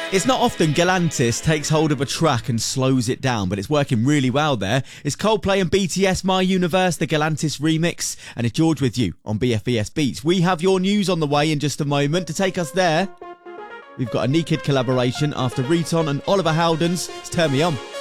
It's not often Galantis takes hold of a track and slows it down, but it's working really well there. It's Coldplay and BTS, My Universe, the Galantis remix, and it's George with you on BFBS Beats. We have your news on the way in just a moment. To take us there, we've got a Nekid collaboration after Riton and Oliver Howden's Turn Me On.